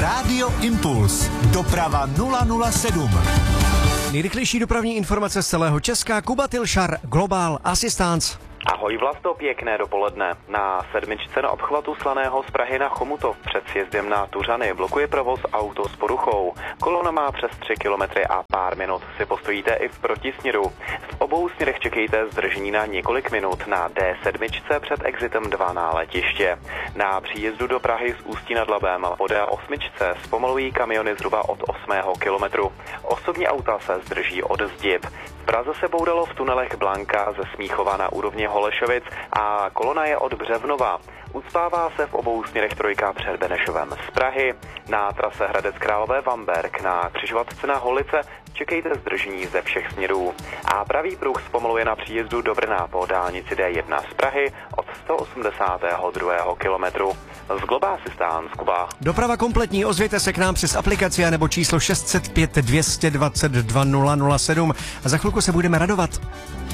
Rádio Impuls. Doprava 007. Nejrychlejší dopravní informace z celého Česka. Kuba Tilšar, Global Assistance. Ahoj Vlasto, pěkné dopoledne. Na sedmičce na obchvatu Slaného z Prahy na Chomutov před sjezdem na Tuřany blokuje provoz auto s poruchou. Kolona má přes 3 kilometry a pár minut si postojíte i v protisměru. V obou směrech čekejte zdržení na několik minut na D7 před exitem 2 na letiště. Na příjezdu do Prahy z Ústí nad Labem po D8 zpomalují kamiony zhruba od 8. kilometru. Osobní auta se zdrží od Zdib. V Praze se boudalo v tunelech Blanka ze Smíchova na úrovni Holešovic a kolona je od Břevnova. Ucpává se v obou směrech trojka před Benešovem z Prahy. Na trase Hradec Králové Vamberk na křižovatce na Holice čekejte zdržení ze všech směrů. A pravý pruh zpomaluje na příjezdu do Brna po dálnici D1 z Prahy od 182. kilometru. Z Global Assistance, Kuba. Doprava kompletní, ozvěte se k nám přes aplikaci nebo číslo 605 222 007 a za chvilku se budeme radovat.